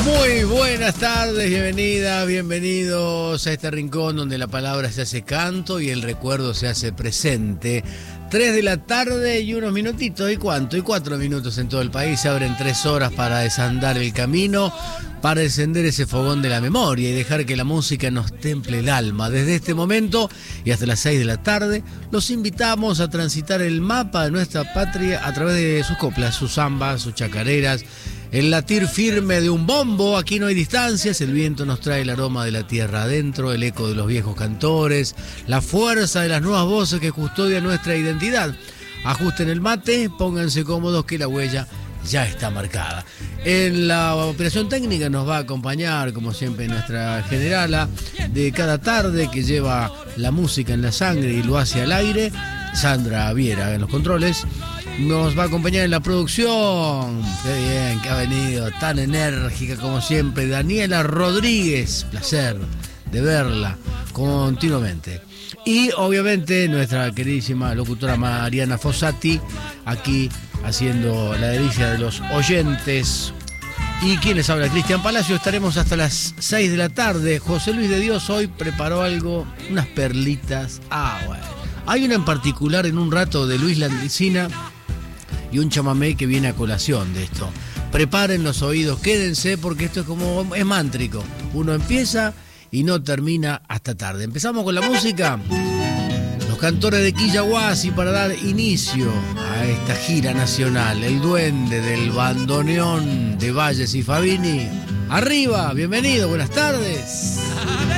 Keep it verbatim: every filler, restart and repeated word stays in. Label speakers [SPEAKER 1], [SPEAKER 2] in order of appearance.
[SPEAKER 1] Muy buenas tardes, bienvenidas, bienvenidos a este rincón donde la palabra se hace canto y el recuerdo se hace presente. Tres de la tarde y unos minutitos, ¿y cuánto? Y cuatro minutos en todo el país. Se abren tres horas para desandar el camino, para encender ese fogón de la memoria y dejar que la música nos temple el alma. Desde este momento y hasta las seis de la tarde, los invitamos a transitar el mapa de nuestra patria a través de sus coplas, sus zambas, sus chacareras, el latir firme de un bombo. Aquí no hay distancias, el viento nos trae el aroma de la tierra adentro, el eco de los viejos cantores, la fuerza de las nuevas voces que custodian nuestra identidad. Ajusten el mate, pónganse cómodos que la huella ya está marcada. En la operación técnica nos va a acompañar, como siempre, nuestra generala de cada tarde que lleva la música en la sangre y lo hace al aire, Sandra Viera en los controles. Nos va a acompañar en la producción, qué bien que ha venido, tan enérgica como siempre, Daniela Rodríguez, placer de verla continuamente. Y obviamente nuestra queridísima locutora Mariana Fossati, aquí haciendo la delicia de los oyentes. Y quien les habla, Cristian Palacio. Estaremos hasta las seis de la tarde. José Luis de Dios hoy preparó algo, unas perlitas. Ah, bueno. Hay una en particular en un rato de Luis Landicina y un chamamé que viene a colación de esto. Preparen los oídos, quédense porque esto es como, es mántrico. Uno empieza y no termina hasta tarde. Empezamos con la música. Los cantores de Quillahuasi para dar inicio a esta gira nacional. El duende del bandoneón de Valles y Fabini. Arriba, bienvenido, buenas tardes.